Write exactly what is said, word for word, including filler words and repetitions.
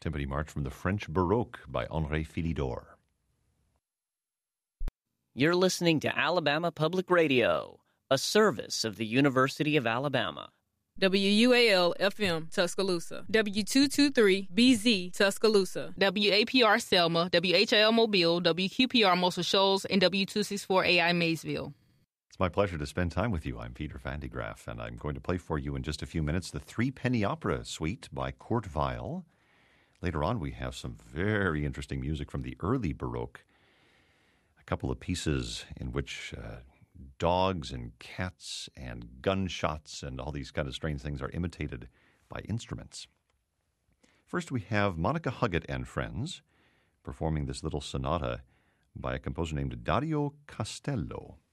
Timpani March from the French Baroque by Henri Philidor. You're listening to Alabama Public Radio, a service of the University of Alabama. W U A L F M Tuscaloosa, W two twenty-three B Z Tuscaloosa, W A P R Selma, W H L Mobile, W Q P R Muscle Shoals, and W two sixty-four A I Maysville. It's my pleasure to spend time with you. I'm Peter Van de Graaff, and I'm going to play for you in just a few minutes the Three Penny Opera Suite by Kurt Weill. Later on, we have some very interesting music from the early Baroque, a couple of pieces in which uh, dogs and cats and gunshots and all these kind of strange things are imitated by instruments. First, we have Monica Huggett and Friends performing this little sonata by a composer named Dario Castello.